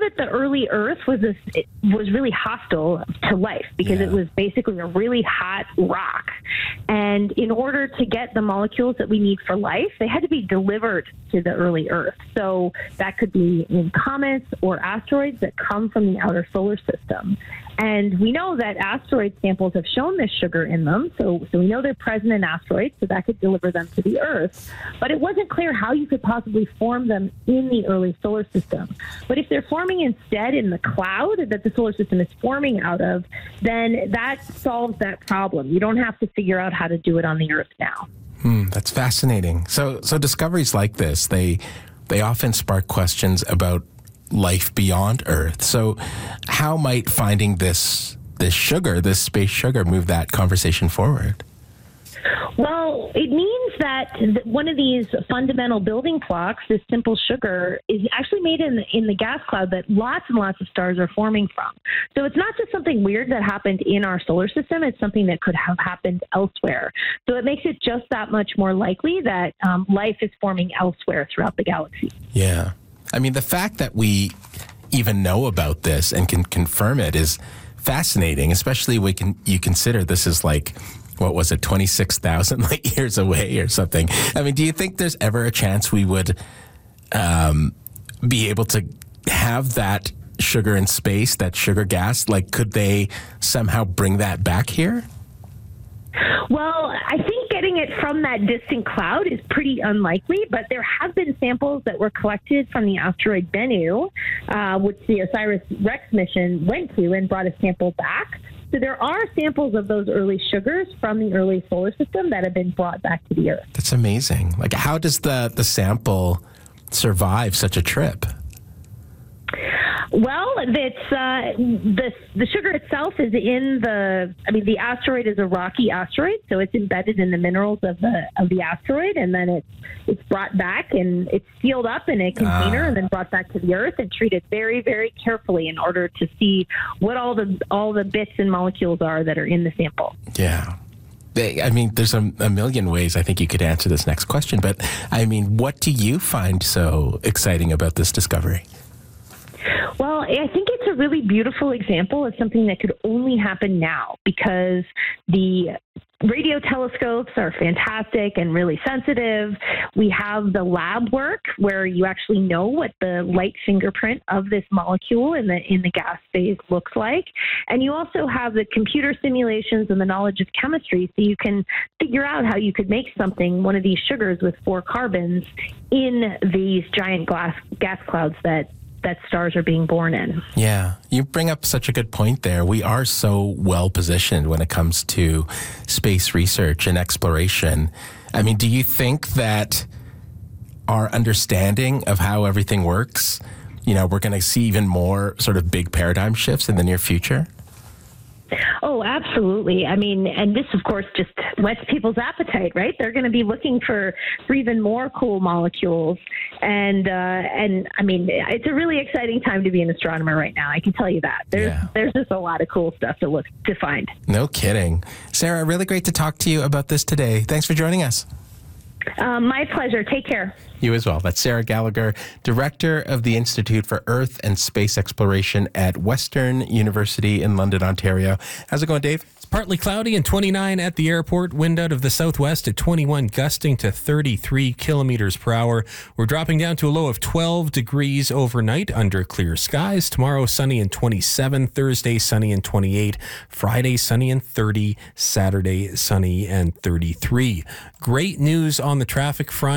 that the early Earth it was really hostile to life because it was basically a really hot rock. And in order to get the molecules that we need for life, they had to be delivered to the early Earth. So that could be in comets or asteroids that come from the outer solar system. And we know that asteroid samples have shown this sugar in them, so we know they're present in asteroids, so that could deliver them to the Earth. But it wasn't clear how you could possibly form them in the early solar system. But if they're forming instead in the cloud that the solar system is forming out of, then that solves that problem. You don't have to figure out how to do it on the Earth now. That's fascinating. So discoveries like this, they often spark questions about life beyond Earth. So how might finding this sugar, this space sugar, move that conversation forward? Well, it means that one of these fundamental building blocks, this simple sugar, is actually made in the gas cloud that lots and lots of stars are forming from. So it's not just something weird that happened in our solar system. It's something that could have happened elsewhere. So it makes it just that much more likely that life is forming elsewhere throughout the galaxy. Yeah. I mean, the fact that we even know about this and can confirm it is fascinating, especially when you consider this is like, what was it, 26,000 light years away or something. I mean, do you think there's ever a chance we would be able to have that sugar in space, that sugar gas? Like, could they somehow bring that back here? Well, I think getting it from that distant cloud is pretty unlikely, but there have been samples that were collected from the asteroid Bennu, which the OSIRIS-REx mission went to and brought a sample back. So there are samples of those early sugars from the early solar system that have been brought back to the Earth. That's amazing. Like, how does the sample survive such a trip? Well, it's the sugar itself is in the asteroid is a rocky asteroid, so it's embedded in the minerals of the asteroid, and then it's brought back and it's sealed up in a container and then brought back to the Earth and treated very, very carefully in order to see what all the bits and molecules are that are in the sample. Yeah. I mean, there's a million ways I think you could answer this next question, but I mean, what do you find so exciting about this discovery? Well, I think it's a really beautiful example of something that could only happen now because the radio telescopes are fantastic and really sensitive. We have the lab work where you actually know what the light fingerprint of this molecule in the gas phase looks like. And you also have the computer simulations and the knowledge of chemistry, so you can figure out how you could make one of these sugars with 4 carbons in these giant gas clouds that stars are being born in. Yeah, you bring up such a good point there. We are so well positioned when it comes to space research and exploration. I mean, do you think that our understanding of how everything works, we're going to see even more sort of big paradigm shifts in the near future? Oh, absolutely. I mean, and this, of course, just whets people's appetite, right? They're going to be looking for even more cool molecules. And I mean, it's a really exciting time to be an astronomer right now. I can tell you that. There's just a lot of cool stuff to find. No kidding. Sarah, really great to talk to you about this today. Thanks for joining us. My pleasure. Take care. You as well. That's Sarah Gallagher, Director of the Institute for Earth and Space Exploration at Western University in London, Ontario. How's it going, Dave? It's partly cloudy and 29 at the airport. Wind out of the southwest at 21, gusting to 33 kilometers per hour. We're dropping down to a low of 12 degrees overnight under clear skies. Tomorrow, sunny and 27. Thursday, sunny and 28. Friday, sunny and 30. Saturday, sunny and 33. Great news on the traffic front.